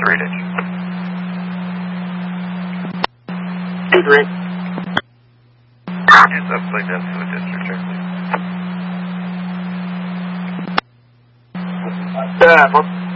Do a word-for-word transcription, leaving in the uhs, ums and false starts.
Great Edge. two three. Use up flight down to a district check, please. Uh,